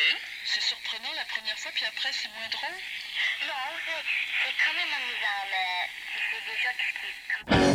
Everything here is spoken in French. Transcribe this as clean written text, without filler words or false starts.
C'est surprenant la première fois, puis après c'est moins drôle. Non, c'est quand même amusant, mais c'est déjà tout ce qui est...